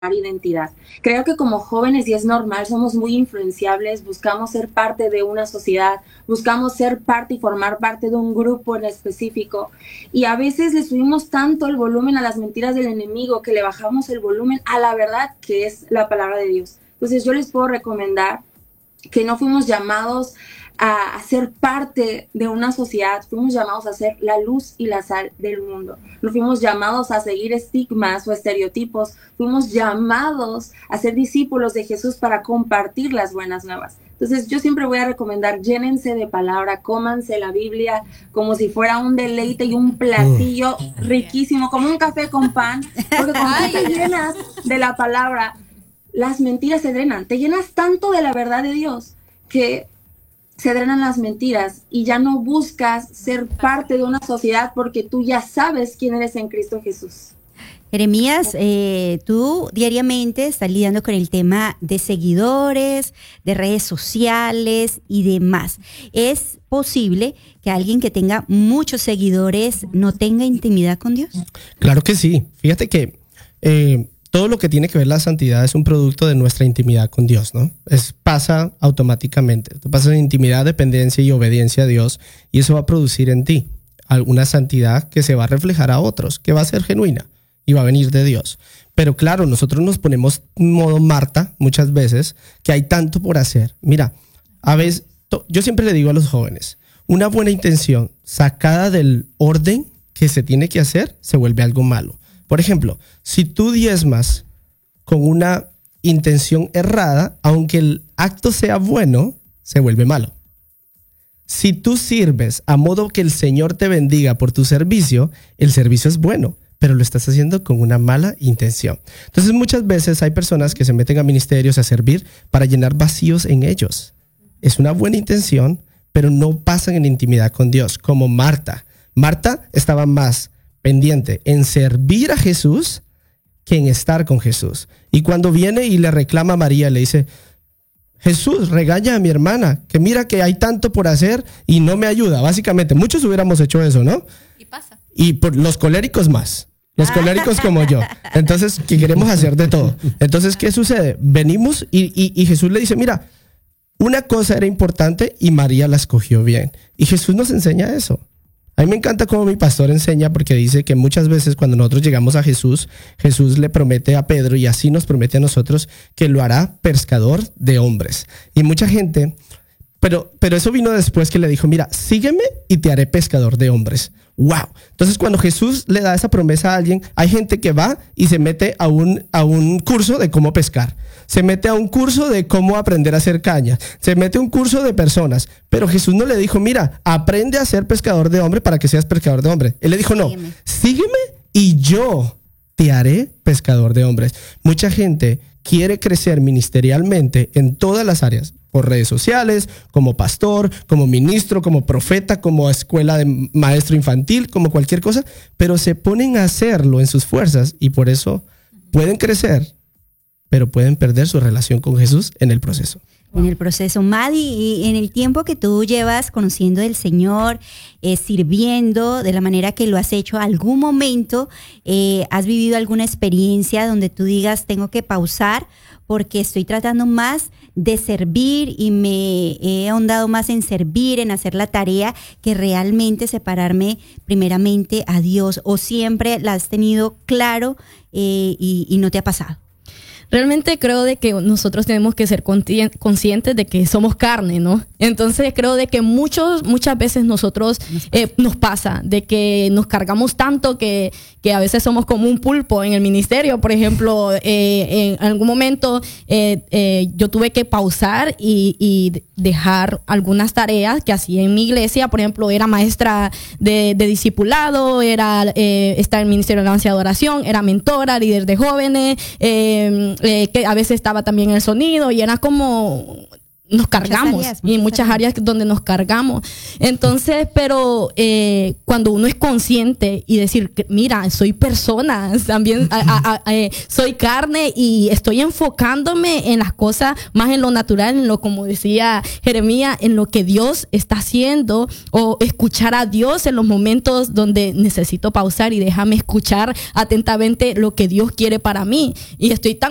identidad. Creo que como jóvenes, y es normal, somos muy influenciables, buscamos ser parte de una sociedad, buscamos ser parte y formar parte de un grupo en específico, y a veces le subimos tanto el volumen a las mentiras del enemigo que le bajamos el volumen a la verdad que es la palabra de Dios. Entonces yo les puedo recomendar que no fuimos llamados a ser parte de una sociedad, fuimos llamados a ser la luz y la sal del mundo. No fuimos llamados a seguir estigmas o estereotipos, fuimos llamados a ser discípulos de Jesús para compartir las buenas nuevas. Entonces yo siempre voy a recomendar, llénense de palabra, cómanse la Biblia como si fuera un deleite y un platillo riquísimo, como un café con pan, porque cuando te llenas de la palabra, las mentiras se drenan, te llenas tanto de la verdad de Dios que se drenan las mentiras y ya no buscas ser parte de una sociedad porque tú ya sabes quién eres en Cristo Jesús. Jeremías, tú diariamente estás lidiando con el tema de seguidores, de redes sociales y demás. ¿Es posible que alguien que tenga muchos seguidores no tenga intimidad con Dios? Claro que sí. Fíjate que todo lo que tiene que ver la santidad es un producto de nuestra intimidad con Dios, ¿no? Pasa automáticamente. Tú pasas de intimidad, dependencia y obediencia a Dios, y eso va a producir en ti alguna santidad que se va a reflejar a otros, que va a ser genuina y va a venir de Dios. Pero claro, nosotros nos ponemos en modo Marta muchas veces, que hay tanto por hacer. Mira, a veces, yo siempre le digo a los jóvenes, una buena intención sacada del orden que se tiene que hacer se vuelve algo malo. Por ejemplo, si tú diezmas con una intención errada, aunque el acto sea bueno, se vuelve malo. Si tú sirves a modo que el Señor te bendiga por tu servicio, el servicio es bueno, pero lo estás haciendo con una mala intención. Entonces muchas veces hay personas que se meten a ministerios a servir para llenar vacíos en ellos. Es una buena intención, pero no pasan en intimidad con Dios, como Marta. Marta estaba más pendiente en servir a Jesús que en estar con Jesús. Y cuando viene y le reclama a María, le dice, Jesús, regaña a mi hermana, que mira que hay tanto por hacer y no me ayuda. Básicamente, muchos hubiéramos hecho eso, ¿no? Y pasa. Y por los coléricos más. Los coléricos como yo. Entonces, que queremos hacer de todo. Entonces, ¿qué sucede? Venimos y Jesús le dice, mira, una cosa era importante y María la escogió bien. Y Jesús nos enseña eso. A mí me encanta cómo mi pastor enseña, porque dice que muchas veces cuando nosotros llegamos a Jesús, Jesús le promete a Pedro y así nos promete a nosotros que lo hará pescador de hombres. Y mucha gente, pero eso vino después que le dijo, mira, sígueme y te haré pescador de hombres. ¡Wow! Entonces cuando Jesús le da esa promesa a alguien, hay gente que va y se mete a un curso de cómo pescar. Se mete a un curso de cómo aprender a hacer caña. Se mete a un curso de personas. Pero Jesús no le dijo, mira, aprende a ser pescador de hombre para que seas pescador de hombre. Él le dijo, no, sígueme y yo te haré pescador de hombres. Mucha gente quiere crecer ministerialmente en todas las áreas, por redes sociales, como pastor, como ministro, como profeta, como escuela de maestro infantil, como cualquier cosa, pero se ponen a hacerlo en sus fuerzas y por eso pueden crecer, pero pueden perder su relación con Jesús en el proceso. En el proceso, Madi, y en el tiempo que tú llevas conociendo del Señor, sirviendo de la manera que lo has hecho, ¿algún momento has vivido alguna experiencia donde tú digas, tengo que pausar porque estoy tratando más de servir y me he ahondado más en servir, en hacer la tarea, que realmente separarme primeramente a Dios? ¿O siempre la has tenido claro y no te ha pasado? Realmente creo de que nosotros tenemos que ser conscientes de que somos carne, ¿no? Entonces creo de que muchas veces nosotros nos pasa de que nos cargamos tanto que a veces somos como un pulpo en el ministerio. Por ejemplo, en algún momento yo tuve que pausar y dejar algunas tareas que hacía en mi iglesia. Por ejemplo, era maestra de discipulado, estaba en el Ministerio de Alabanza y Adoración, era mentora, líder de jóvenes, que a veces estaba también en el sonido y era como nos cargamos muchas áreas donde nos cargamos. Entonces, pero cuando uno es consciente y decir, mira, soy persona, también soy carne y estoy enfocándome en las cosas más en lo natural, en lo, como decía Jeremías, en lo que Dios está haciendo, o escuchar a Dios en los momentos donde necesito pausar y déjame escuchar atentamente lo que Dios quiere para mí. Y estoy tan